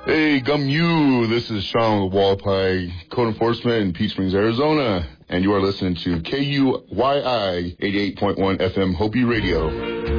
Hey, Gum You, this is Sean with Wallapai Code Enforcement in Peach Springs, Arizona, and you are listening to KUYI 88.1 FM Hopi Radio.